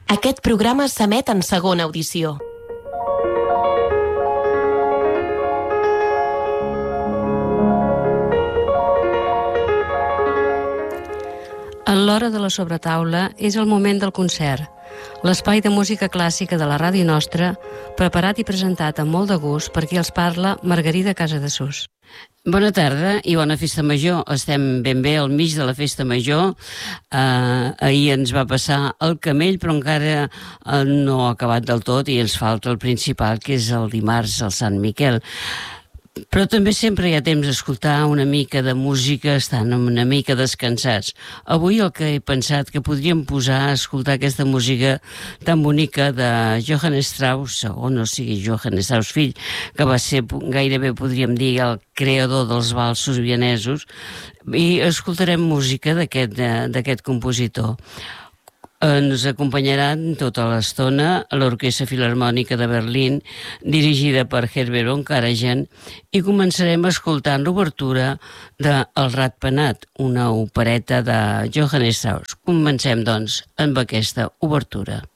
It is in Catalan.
Aquest programa s'emet en segona audició. En l'hora de la sobretaula és el moment del concert, l'espai de música clàssica de la ràdio nostra, preparat i presentat amb molt de gust per qui els parla, Margarida Casadesús. Bona tarda i bona festa major. Estem ben bé al mig de la festa major. Ahir ens va passar el camell, però encara no ha acabat del tot i ens falta el principal, que és el dimarts, el Sant Miquel. Però també sempre hi ha temps d'escoltar una mica de música, estan una mica descansats. Avui el que he pensat que podríem posar a escoltar aquesta música tan bonica de Johann Strauss, o no sigui Johann Strauss fill, que va ser gairebé, podríem dir, el creador dels valsos vienesos, i escoltarem música d'aquest compositor. Ens acompanyaran tota l'estona l'Orquestra Filharmònica de Berlín, dirigida per Herbert von Karajan, i començarem escoltant l'obertura de El Ratpenat, una opereta de Johann Strauss. Comencem, doncs, amb aquesta obertura.